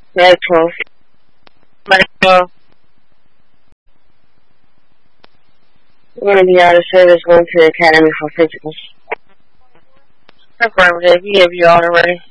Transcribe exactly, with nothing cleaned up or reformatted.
Medical. Medical. We're going to be out of service going to the Academy for Physicals. Affirmative. We have you all already.